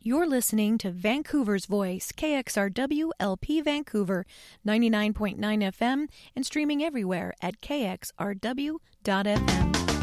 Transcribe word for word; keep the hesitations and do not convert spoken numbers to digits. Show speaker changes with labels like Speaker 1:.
Speaker 1: You're listening to Vancouver's Voice, K X R W L P Vancouver, ninety-nine point nine F M, and streaming everywhere at k x r w dot f m.